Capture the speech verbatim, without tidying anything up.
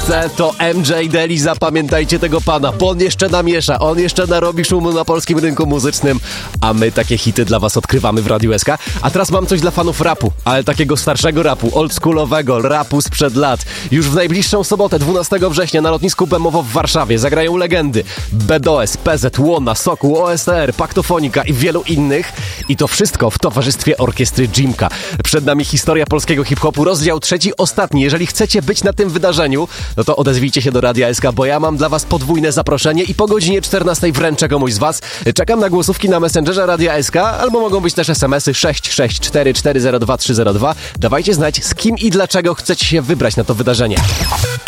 chce, to M J Deli, zapamiętajcie tego pana, bo on jeszcze namiesza, on jeszcze narobi szumu na polskim rynku muzycznym, a my takie hity dla was odkrywamy w Radiu S K. A teraz mam coś dla fanów rapu, ale takiego starszego rapu, oldschoolowego, rapu sprzed lat. Już w najbliższą sobotę, dwunastego września, na lotnisku Bemowo w Warszawie zagrają legendy B D O S, P Z, Łona, Sokół, O S T R, Paktofonika i wielu innych. I to wszystko w towarzystwie orkiestry Jimka. Przed nami historia polskiego hip-hopu, rozdział trzeci, ostatni. Jeżeli chcecie być na tym wydarzeniu, no to odezwijcie się do Radia S K, bo ja mam dla was podwójne zaproszenie i po godzinie czternastej wręczę komuś z was. Czekam na głosówki na Messengerze Radia S K, albo mogą być też es em esy sześć sześć cztery cztery zero dwa trzy zero dwa. Dawajcie znać, z kim i dlaczego chcecie się wybrać na to wydarzenie.